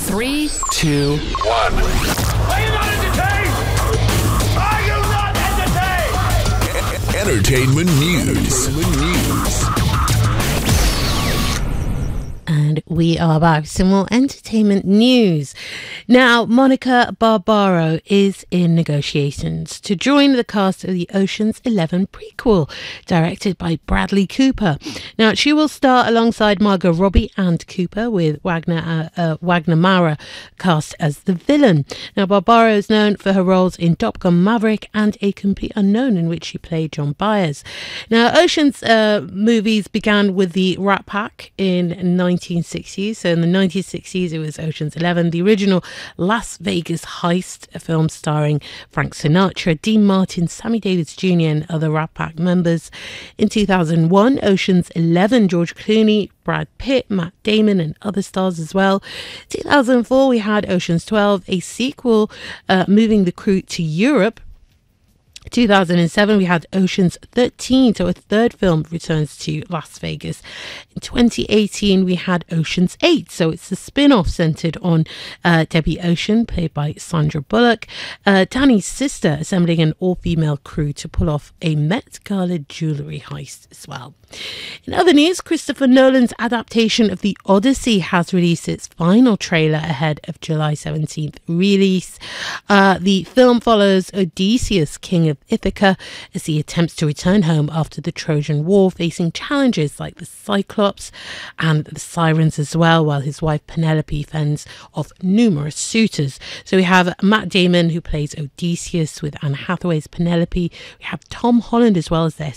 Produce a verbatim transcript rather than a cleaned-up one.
Three, two, one. Are you not entertained? Are you not entertained? Entertainment news. news. And we are back with some more entertainment news. Now, Monica Barbaro is in negotiations to join the cast of the Ocean's Eleven prequel, directed by Bradley Cooper. Now, she will star alongside Margot Robbie and Cooper, with Wagner uh, uh, Wagner Mara cast as the villain. Now, Barbaro is known for her roles in Top Gun Maverick and A Complete Unknown, in which she played John Byers. Now, Ocean's uh, movies began with the Rat Pack in nineteen sixties. So in the nineteen sixties, it was Ocean's Eleven, the original Las Vegas heist, a film starring Frank Sinatra, Dean Martin, Sammy Davis Junior and other Rat Pack members. In two thousand one, Ocean's Eleven, George Clooney, Brad Pitt, Matt Damon and other stars as well. two thousand four, we had Ocean's twelve, a sequel uh, moving the crew to Europe. two thousand seven, we had Ocean's thirteen, so a third film returns to Las Vegas. In twenty eighteen, we had Ocean's eight, so it's a spin-off centered on uh, Debbie Ocean, played by Sandra Bullock, uh, Danny's sister, assembling an all-female crew to pull off a Met Gala jewellery heist as well. In other news, Christopher Nolan's adaptation of The Odyssey has released its final trailer ahead of July seventeenth release. Uh, the film follows Odysseus, king of Ithaca, as he attempts to return home after the Trojan War, facing challenges like the Cyclops and the Sirens as well, while his wife Penelope fends off numerous suitors. So we have Matt Damon, who plays Odysseus, with Anne Hathaway's Penelope. We have Tom Holland as well as their